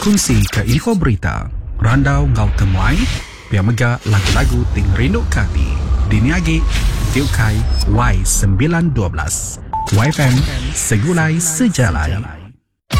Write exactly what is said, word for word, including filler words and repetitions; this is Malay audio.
kongsi ke info berita, randau ngau temuai, pia mega lagu-lagu ting rindu kati. Diniagi Tiukai Y sembilan dua belas Y F M Segulai Sejalan.